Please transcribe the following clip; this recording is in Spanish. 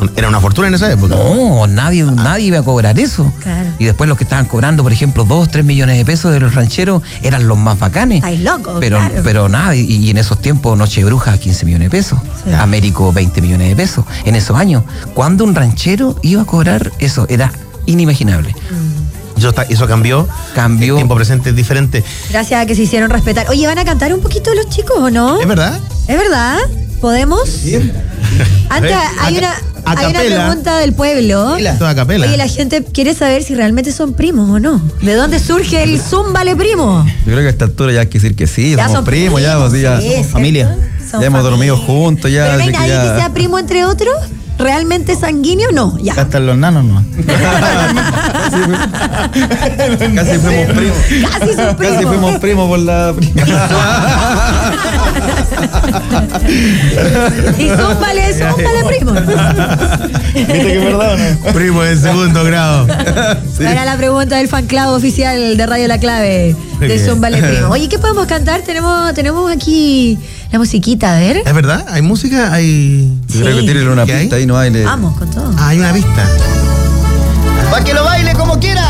Era una fortuna en esa época. No, nadie iba a cobrar eso. Claro. Y después los que estaban cobrando, por ejemplo, 2, 3 millones de pesos de los rancheros eran los más bacanes. Estáis locos, Pero, claro. pero nada, y en esos tiempos Noche de Brujas 15 millones de pesos. Sí. Américo 20 millones de pesos. En esos años, ¿cuándo un ranchero iba a cobrar eso? Era inimaginable. Eso cambió. Cambió. El tiempo presente es diferente. Gracias a que se hicieron respetar. Oye, ¿van a cantar un poquito los chicos o no? ¿Es verdad? ¿Es verdad? ¿Podemos? Antes hay una pregunta del pueblo. Todo a capela. Oye, la gente quiere saber si realmente son primos o no. ¿De dónde surge el Zúmbale primo? Yo creo que a esta altura ya hay que decir que sí, Ya somos son primos, ya, primos, pues, ya sí, somos ¿cierto? familia. Son Ya hemos dormido familia. juntos, ya. Pero no hay así que nadie ya- que sea primo entre otros. ¿Realmente sanguíneo? No, ya. Hasta los nanos no. Casi fuimos primos. Casi son primos. Casi fuimos primos por la prima. Y zúmbale primo. ¿Viste que es verdad o no? Primo de segundo grado. Era la pregunta del fan club oficial de Radio La Clave de Bien. Zúmbale primo. Oye, ¿qué podemos cantar? Tenemos aquí la musiquita, a ver. ¿Es verdad? ¿Hay música? ¿Hay...? Yo creo que tírenle una ¿Qué hay? pista ahí, no hay. Vamos con todo. Ah, hay una pista. ¡Para que lo baile como quiera!